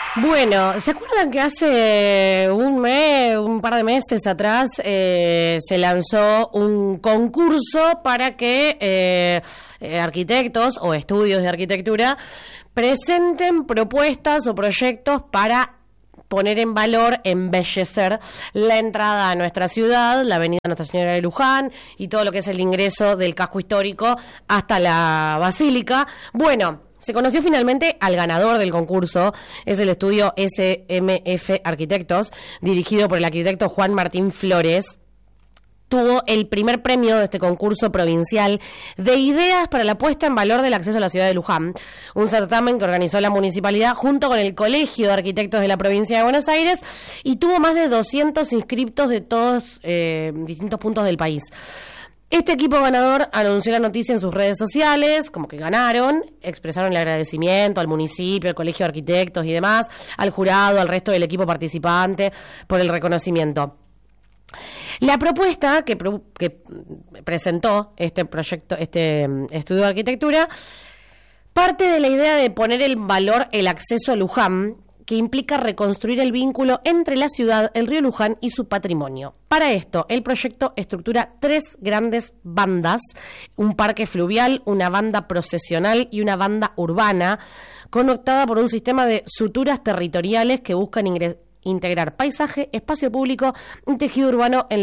Bueno, ¿se acuerdan que hace un par de meses atrás se lanzó un concurso para que arquitectos o estudios de arquitectura presenten propuestas o proyectos para poner en valor, embellecer la entrada a nuestra ciudad, la avenida Nuestra Señora de Luján y todo lo que es el ingreso del casco histórico hasta la Basílica? Bueno, se conoció finalmente al ganador del concurso, es el estudio SMF Arquitectos, dirigido por el arquitecto Juan Martín Flores. Tuvo el primer premio de este concurso provincial de ideas para la puesta en valor del acceso a la ciudad de Luján, un certamen que organizó la municipalidad junto con el Colegio de Arquitectos de la provincia de Buenos Aires y tuvo más de 200 inscriptos de todos distintos puntos del país. Este equipo ganador anunció la noticia en sus redes sociales, como que ganaron, expresaron el agradecimiento al municipio, al Colegio de Arquitectos y demás, al jurado, al resto del equipo participante por el reconocimiento. La propuesta que presentó este proyecto, este estudio de arquitectura, parte de la idea de poner en valor el acceso a Luján, que implica reconstruir el vínculo entre la ciudad, el río Luján y su patrimonio. Para esto, el proyecto estructura 3 grandes bandas, un parque fluvial, una banda procesional y una banda urbana, conectada por un sistema de suturas territoriales que buscan integrar paisaje, espacio público y tejido urbano en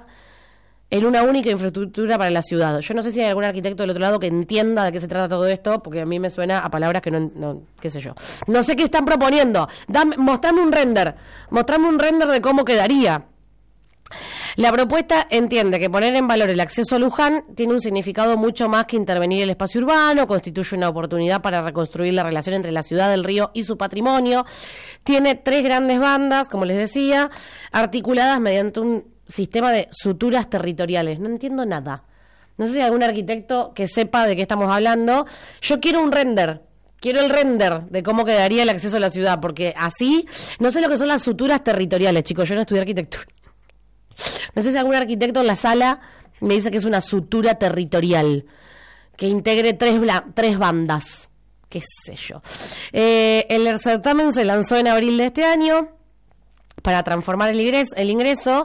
una única infraestructura para la ciudad. Yo no sé si hay algún arquitecto del otro lado que entienda de qué se trata todo esto, porque a mí me suena a palabras que no qué sé yo. No sé qué están proponiendo. Mostrame un render de cómo quedaría. La propuesta entiende que poner en valor el acceso a Luján tiene un significado mucho más que intervenir el espacio urbano, constituye una oportunidad para reconstruir la relación entre la ciudad, el río y su patrimonio. Tiene 3 grandes bandas, como les decía, articuladas mediante un sistema de suturas territoriales. No entiendo nada. No sé si hay algún arquitecto que sepa de qué estamos hablando. Yo quiero un render. Quiero el render de cómo quedaría el acceso a la ciudad, porque así, no sé lo que son las suturas territoriales, chicos, yo no estudié arquitectura. No sé si algún arquitecto en la sala me dice que es una sutura territorial, que integre 3 bandas, qué sé yo. El certamen se lanzó en abril de este año para transformar el ingreso,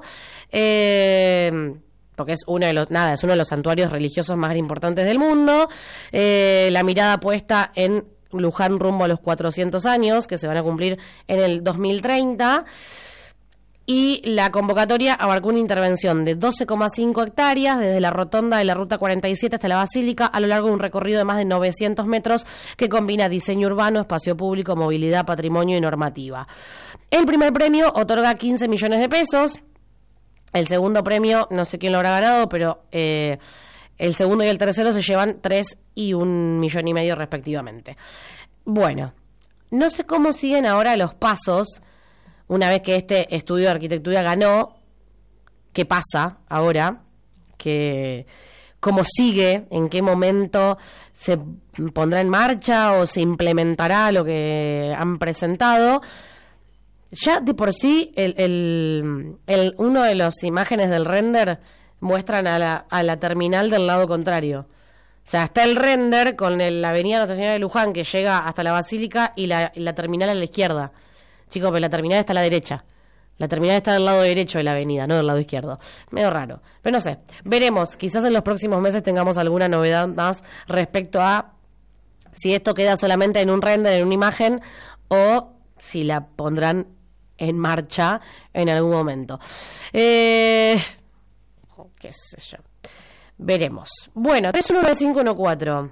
porque es uno de los santuarios religiosos más importantes del mundo. La mirada puesta en Luján rumbo a los 400 años, que se van a cumplir en el 2030. Y la convocatoria abarcó una intervención de 12,5 hectáreas desde la rotonda de la Ruta 47 hasta la Basílica a lo largo de un recorrido de más de 900 metros que combina diseño urbano, espacio público, movilidad, patrimonio y normativa. El primer premio otorga 15 millones de pesos. El segundo premio, no sé quién lo habrá ganado, pero el segundo y el tercero se llevan 3 y 1,5 millones respectivamente. Bueno, no sé cómo siguen ahora los pasos. Una vez que este estudio de arquitectura ganó, ¿qué pasa ahora? ¿Cómo sigue? ¿En qué momento se pondrá en marcha o se implementará lo que han presentado? Ya de por sí, uno de las imágenes del render muestran a la terminal del lado contrario. O sea, está el render con la avenida Nuestra Señora de Luján que llega hasta la Basílica y la terminal a la izquierda. Chicos, pero la terminal está a la derecha. La terminal está del lado derecho de la avenida, no del lado izquierdo. Medio raro. Pero no sé, veremos. Quizás en los próximos meses tengamos alguna novedad más respecto a si esto queda solamente en un render, en una imagen, o si la pondrán en marcha en algún momento. Qué sé yo. Veremos. Bueno, 319514.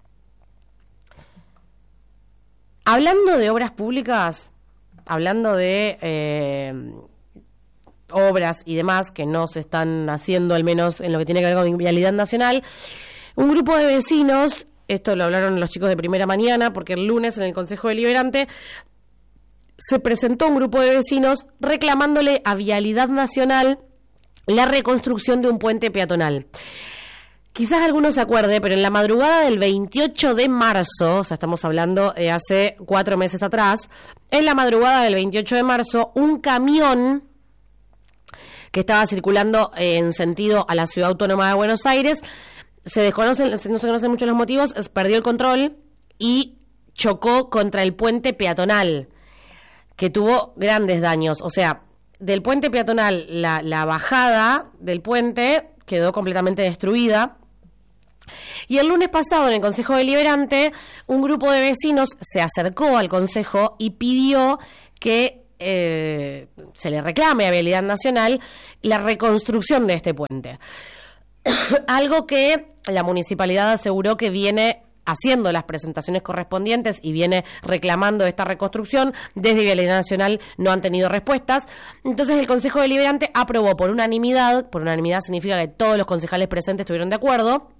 Hablando de obras públicas, hablando de obras y demás que no se están haciendo, al menos en lo que tiene que ver con vialidad nacional, un grupo de vecinos, esto lo hablaron los chicos de Primera Mañana, porque el lunes en el Consejo Deliberante se presentó un grupo de vecinos reclamándole a Vialidad Nacional la reconstrucción de un puente peatonal. Quizás alguno se acuerde, pero en la madrugada del 28 de marzo, o sea, estamos hablando de hace 4 meses atrás, en la madrugada del 28 de marzo, un camión que estaba circulando en sentido a la Ciudad Autónoma de Buenos Aires, no se conocen mucho los motivos, perdió el control y chocó contra el puente peatonal. que tuvo grandes daños. O sea, del puente peatonal, la bajada del puente quedó completamente destruida. Y el lunes pasado, en el Consejo Deliberante, un grupo de vecinos se acercó al Consejo y pidió que se le reclame a Vialidad Nacional la reconstrucción de este puente. Algo que la municipalidad aseguró que viene haciendo las presentaciones correspondientes y viene reclamando esta reconstrucción. Desde Vialidad Nacional no han tenido respuestas. Entonces el Consejo Deliberante aprobó por unanimidad significa que todos los concejales presentes estuvieron de acuerdo,